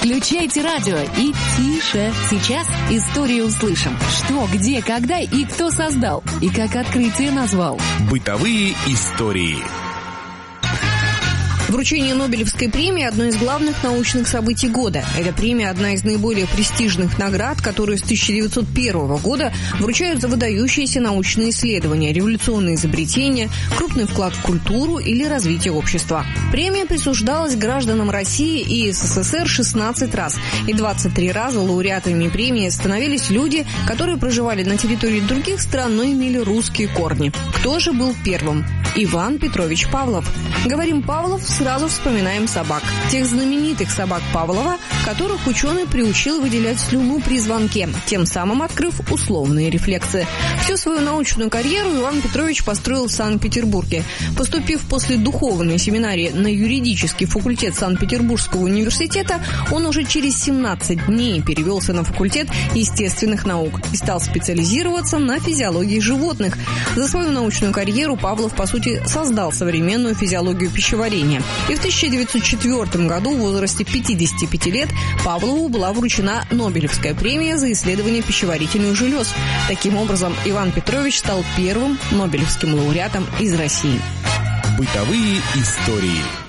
Включайте радио и тише. Сейчас историю услышим. Что, где, когда и кто создал. И как открытие назвал. Бытовые истории. Вручение Нобелевской премии – одно из главных научных событий года. Эта премия – одна из наиболее престижных наград, которые с 1901 года вручают за выдающиеся научные исследования, революционные изобретения, крупный вклад в культуру или развитие общества. Премия присуждалась гражданам России и СССР 16 раз, и 23 раза лауреатами премии становились люди, которые проживали на территории других стран, но имели русские корни. Кто же был первым? Иван Петрович Павлов. Говорим «Павлов», сразу вспоминаем собак. Тех знаменитых собак Павлова, которых ученый приучил выделять слюну при звонке, тем самым открыв условные рефлексы. Всю свою научную карьеру Иван Петрович построил в Санкт-Петербурге. Поступив после духовной семинарии на юридический факультет Санкт-Петербургского университета, он уже через 17 дней перевелся на факультет естественных наук и стал специализироваться на физиологии животных. За свою научную карьеру Павлов, по сути, создал современную физиологию пищеварения. И в 1904 году в возрасте 55 лет Павлову была вручена Нобелевская премия за исследование пищеварительных желез. Таким образом, Иван Петрович стал первым Нобелевским лауреатом из России. Бытовые истории.